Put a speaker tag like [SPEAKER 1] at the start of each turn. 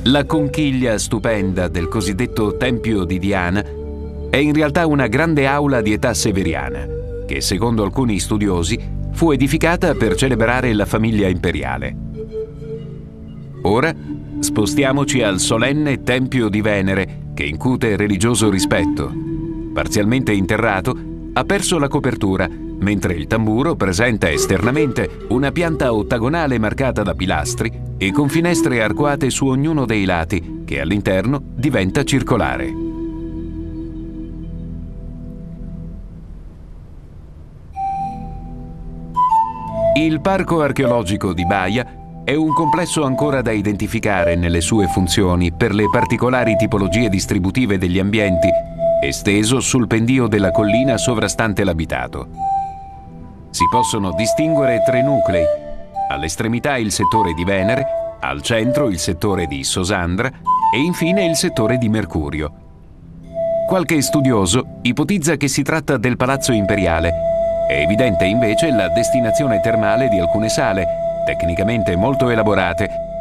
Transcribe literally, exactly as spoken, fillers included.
[SPEAKER 1] La conchiglia stupenda del cosiddetto Tempio di Diana è in realtà una grande aula di età severiana, che secondo alcuni studiosi fu edificata per celebrare la famiglia imperiale. Ora spostiamoci al solenne Tempio di Venere, che incute religioso rispetto. Parzialmente interrato, ha perso la copertura, mentre il tamburo presenta esternamente una pianta ottagonale marcata da pilastri e con finestre arcuate su ognuno dei lati, che all'interno diventa circolare. Il Parco archeologico di Baia è un complesso ancora da identificare nelle sue funzioni per le particolari tipologie distributive degli ambienti, esteso sul pendio della collina sovrastante l'abitato. Si possono distinguere tre nuclei: all'estremità il settore di Venere, al centro il settore di Sosandra e infine il settore di Mercurio. Qualche studioso ipotizza che si tratta del Palazzo Imperiale. È evidente invece la destinazione termale di alcune sale, tecnicamente molto elaborate,